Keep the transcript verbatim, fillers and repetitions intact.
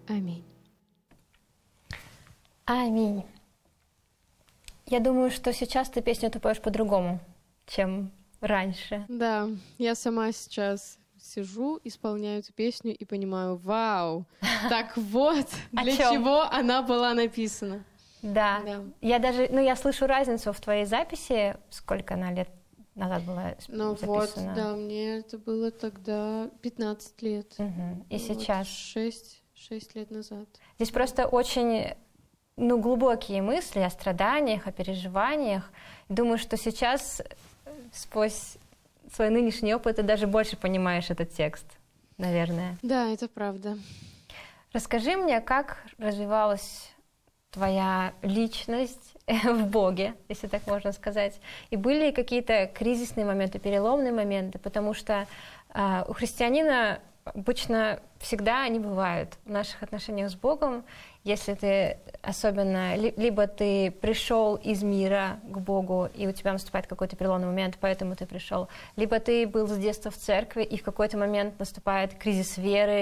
Аминь. Аминь. Я думаю, что сейчас ты песню эту поешь по-другому, чем раньше. Да, я сама сейчас сижу, исполняю эту песню и понимаю, вау, так вот, для чего она была написана. Да. Да. Я даже, ну, я слышу разницу в твоей записи, сколько она лет назад была Ну записана. вот, да, мне это было тогда пятнадцать лет. Угу. И вот сейчас? шесть, шесть лет назад. Здесь просто очень, ну, глубокие мысли о страданиях, о переживаниях. Думаю, что сейчас сквозь свой нынешний опыт ты даже больше понимаешь этот текст, наверное. Да, это правда. Расскажи мне, как развивалась твоя личность в Боге, если так можно сказать. И были ли какие-то кризисные моменты, переломные моменты? Потому что э, у христианина обычно всегда они бывают в наших отношениях с Богом. Если ты особенно, либо ты пришел из мира к Богу, и у тебя наступает какой-то переломный момент, поэтому ты пришел, либо ты был с детства в церкви, и в какой-то момент наступает кризис веры,